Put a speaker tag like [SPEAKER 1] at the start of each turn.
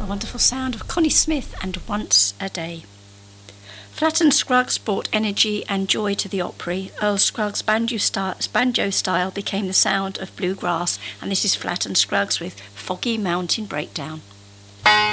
[SPEAKER 1] a wonderful sound of Connie Smith and Once a Day. Flatt and Scruggs brought energy and joy to the Opry. Earl Scruggs' banjo style became the sound of bluegrass, and this is Flatt and Scruggs with Foggy Mountain Breakdown.